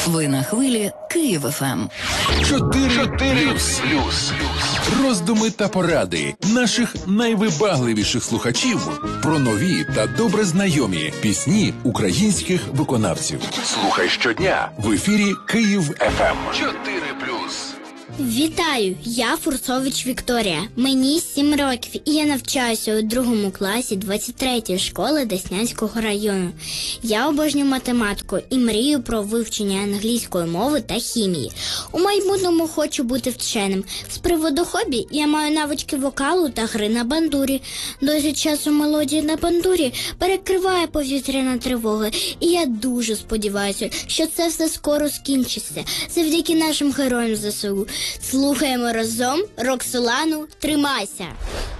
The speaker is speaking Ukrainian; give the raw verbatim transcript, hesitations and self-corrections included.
Ви на хвилі Київ еф ем. Чотири плюс. Роздуми та поради наших найвибагливіших слухачів про нові та добре знайомі пісні українських виконавців. Слухай щодня в ефірі Київ еф ем. Чотири плюс. Вітаю, я Фурцович Вікторія. Мені сім років і я навчаюся у другому класі двадцять третьої школи Деснянського району. Я обожнюю математику і мрію про вивчення англійської мови та хімії. У майбутньому хочу бути вченим. З приводу хобі я маю навички вокалу та гри на бандурі. Досить часу мелодії на бандурі перекриває повітряна тривога. І я дуже сподіваюся, що це все скоро скінчиться. Завдяки нашим героям зе се у. Слухаємо разом Роксолану «Тримайся».